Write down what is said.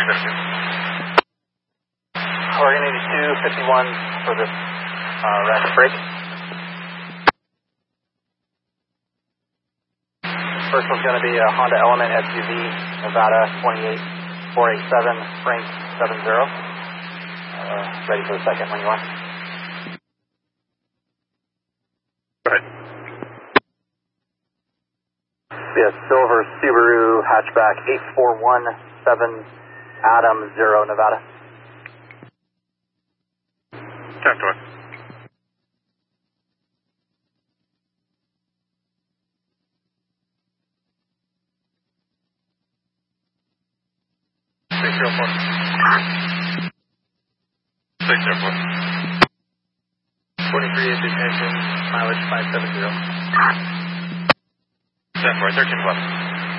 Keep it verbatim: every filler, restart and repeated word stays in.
fifty-two. Oregon eighty-two, fifty-one for this uh, rapid break. First one's going to be a Honda Element S U V, Nevada twenty-eight four eighty-seven, Frank seven zero. Uh, ready for the second when you are. Go ahead. Yeah, silver Subaru hatchback eight four one seven Adam zero, Nevada. Tap to it. six zero four. six zero four. twenty-three inch ignition, mileage five seventy. ten four, thirteen left.